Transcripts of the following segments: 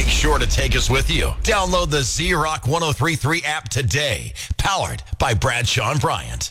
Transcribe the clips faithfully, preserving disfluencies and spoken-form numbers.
Make sure to take us with you. Download the Z-Rock one oh three point three app today. Powered by Bradshaw and Bryant.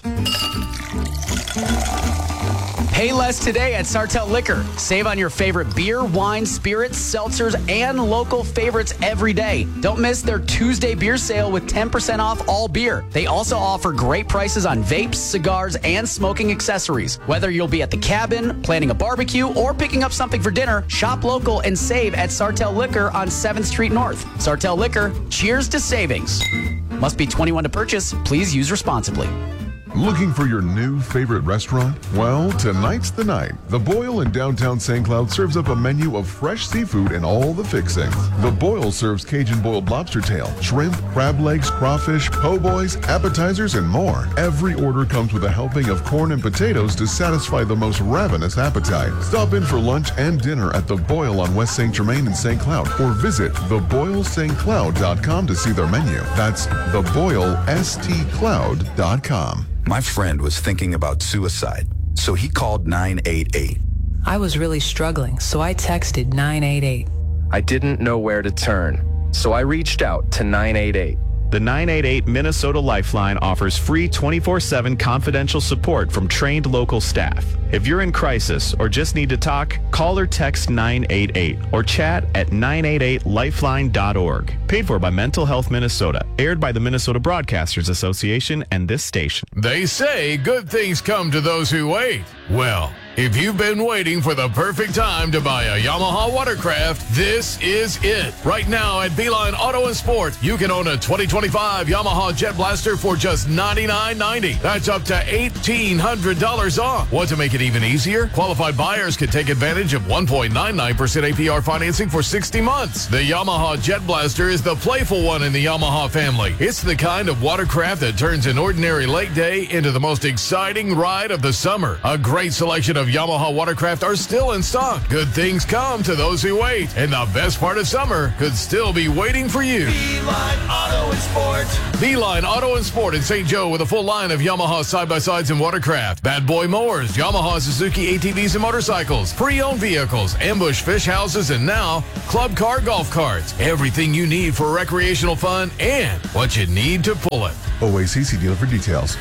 Pay less today at Sartell Liquor. Save on your favorite beer, wine, spirits, seltzers, and local favorites every day. Don't miss their Tuesday beer sale with ten percent off all beer. They also offer great prices on vapes, cigars, and smoking accessories. Whether you'll be at the cabin, planning a barbecue, or picking up something for dinner, shop local and save at Sartell Liquor on seventh Street North. Sartell Liquor, cheers to savings. Must be twenty-one to purchase. Please use responsibly. Looking for your new favorite restaurant? Well, tonight's the night. The Boyle in downtown Saint Cloud serves up a menu of fresh seafood and all the fixings. The Boyle serves Cajun boiled lobster tail, shrimp, crab legs, crawfish, po' boys, appetizers, and more. Every order comes with a helping of corn and potatoes to satisfy the most ravenous appetite. Stop in for lunch and dinner at The Boyle on West Saint Germain in Saint Cloud or visit the boyle st cloud dot com to see their menu. That's the boyle st cloud dot com. My friend was thinking about suicide, so he called nine eight eight. I was really struggling, so I texted nine eight eight. I didn't know where to turn, so I reached out to nine eight eight. The nine eight eight Minnesota Lifeline offers free twenty-four seven confidential support from trained local staff. If you're in crisis or just need to talk, call or text nine eight eight or chat at nine eight eight lifeline dot org. Paid for by Mental Health Minnesota. Aired by the Minnesota Broadcasters Association and this station. They say good things come to those who wait. Well, if you've been waiting for the perfect time to buy a Yamaha watercraft, this is it. Right now at Beeline Auto and Sport, you can own a twenty twenty-five Yamaha Jet Blaster for just ninety-nine ninety. That's up to eighteen hundred dollars off. Want to make it even easier? Qualified buyers can take advantage of one point nine nine percent A P R financing for sixty months. The Yamaha Jet Blaster is the playful one in the Yamaha family. It's the kind of watercraft that turns an ordinary lake day into the most exciting ride of the summer. A great selection of Yamaha watercraft are still in stock. Good things come to those who wait, and the best part of summer could still be waiting for you. Beeline Auto and Sport. Beeline Auto and Sport in Saint Joe with a full line of Yamaha side-by-sides and watercraft, Bad Boy mowers, Yamaha Suzuki A T Vs and motorcycles, pre-owned vehicles, ambush fish houses, and now club car golf carts. Everything you need for recreational fun and what you need to pull it. O A C C dealer for details.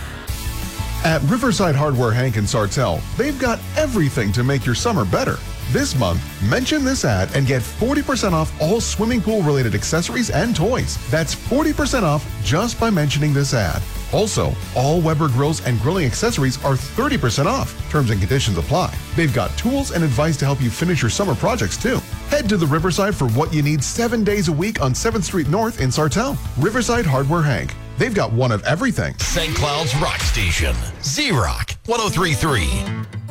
At Riverside Hardware Hank and Sartell, they've got everything to make your summer better. This month, mention this ad and get forty percent off all swimming pool related accessories and toys. That's forty percent off just by mentioning this ad. Also, all Weber grills and grilling accessories are thirty percent off. Terms and conditions apply. They've got tools and advice to help you finish your summer projects too. Head to the Riverside for what you need seven days a week on seventh Street North in Sartell. Riverside Hardware Hank. They've got one of everything. Saint Cloud's Rock Station. Z-Rock one oh three point three.